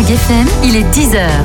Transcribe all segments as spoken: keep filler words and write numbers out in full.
F M, il est dix heures.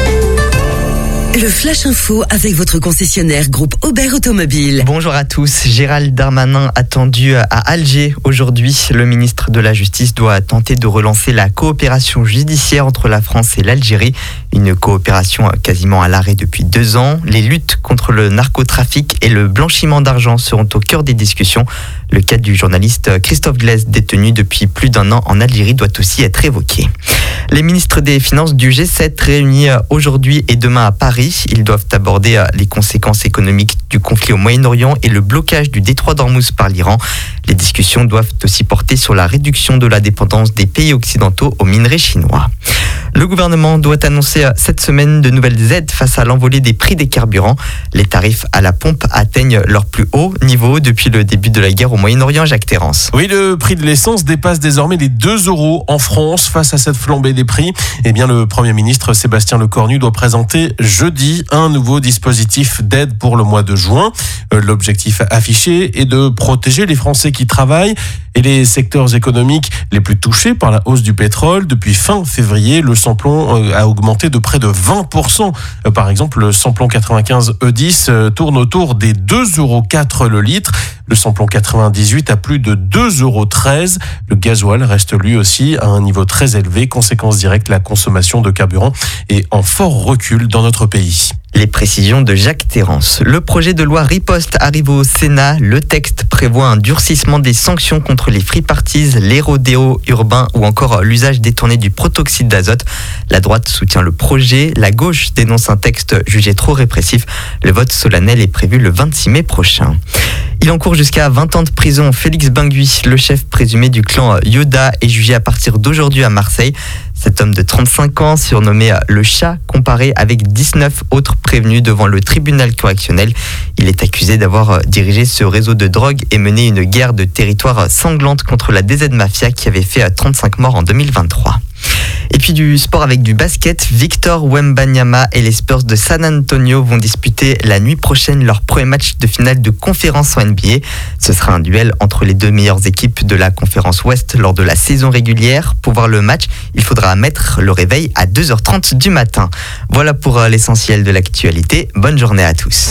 Le Flash Info avec votre concessionnaire groupe Aubert Automobile. Bonjour à tous. Gérald Darmanin attendu à Alger aujourd'hui. Le ministre de la Justice doit tenter de relancer la coopération judiciaire entre la France et l'Algérie. Une coopération quasiment à l'arrêt depuis deux ans. Les luttes contre le narcotrafic et le blanchiment d'argent seront au cœur des discussions. Le cas du journaliste Christophe Glaise, détenu depuis plus d'un an en Algérie, doit aussi être évoqué. Les ministres des Finances du G sept réunis aujourd'hui et demain à Paris. Ils doivent aborder les conséquences économiques du conflit au Moyen-Orient et le blocage du détroit d'Ormuz par l'Iran. Les discussions doivent aussi porter sur la réduction de la dépendance des pays occidentaux aux minerais chinois. Le gouvernement doit annoncer cette semaine de nouvelles aides face à l'envolée des prix des carburants. Les tarifs à la pompe atteignent leur plus haut niveau depuis le début de la guerre au Moyen-Orient. Jacques Terrance. Oui, le prix de l'essence dépasse désormais les deux euros en France. Face à cette flambée des prix, eh bien, le Premier ministre Sébastien Lecornu doit présenter jeudi un nouveau dispositif d'aide pour le mois de juin. L'objectif affiché est de protéger les Français qui travaillent et les secteurs économiques les plus touchés par la hausse du pétrole. Depuis fin février, le samplon a augmenté de près de vingt pour cent. Par exemple, le samplon quatre-vingt-quinze E dix tourne autour des deux euros quatre le litre. Le samplon quatre-vingt-dix-huit à plus de deux euros treize. Le gasoil reste lui aussi à un niveau très élevé. Conséquence directe, la consommation de carburant est en fort recul dans notre pays. Les précisions de Jacques Terrance. Le projet de loi Riposte arrive au Sénat. Le texte prévoit un durcissement des sanctions contre les free parties, les rodéos urbains ou encore l'usage détourné du protoxyde d'azote. La droite soutient le projet. La gauche dénonce un texte jugé trop répressif. Le vote solennel est prévu le vingt-six mai prochain. Il encourt jusqu'à vingt ans de prison. Félix Bengui, le chef présumé du clan Yoda, est jugé à partir d'aujourd'hui à Marseille. Cet homme de trente-cinq ans, surnommé le chat, comparé avec dix-neuf autres prévenus devant le tribunal correctionnel. Il est accusé d'avoir dirigé ce réseau de drogue et mené une guerre de territoire sanglante contre la D Z Mafia qui avait fait trente-cinq morts en deux mille vingt-trois. Et puis du sport avec du basket, Victor Wembanyama et les Spurs de San Antonio vont disputer la nuit prochaine leur premier match de finale de conférence en N B A. Ce sera un duel entre les deux meilleures équipes de la conférence Ouest lors de la saison régulière. Pour voir le match, il faudra mettre le réveil à deux heures trente du matin. Voilà pour l'essentiel de l'actualité. Bonne journée à tous.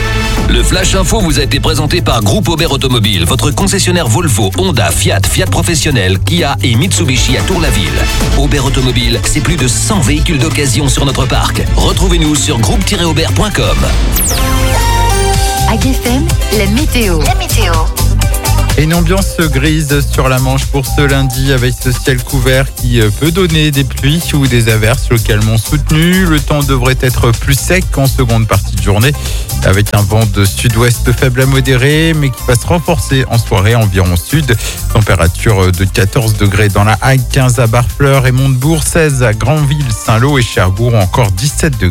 Le Flash Info vous a été présenté par Groupe Aubert Automobile, votre concessionnaire Volvo, Honda, Fiat, Fiat Professionnel, Kia et Mitsubishi à Tour-la-Ville. Aubert Automobile, c'est plus de cent véhicules d'occasion sur notre parc. Retrouvez-nous sur groupe tiret aubert point com. A G F M, la météo. La météo. Une ambiance grise sur la Manche pour ce lundi avec ce ciel couvert qui peut donner des pluies ou des averses localement soutenues. Le temps devrait être plus sec en seconde partie de journée avec un vent de sud-ouest faible à modéré mais qui va se renforcer en soirée environ sud. Température de quatorze degrés dans la Hague, quinze à Barfleur et Montebourg, seize à Granville, Saint-Lô et Cherbourg, encore dix-sept degrés.